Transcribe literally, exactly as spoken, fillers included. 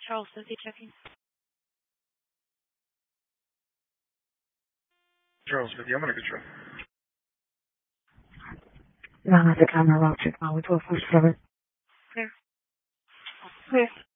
Charles, Cynthia checking. Charles, Cynthia, I'm gonna get you. No, that's a camera route check now with twelve four seven. Clear. Clear.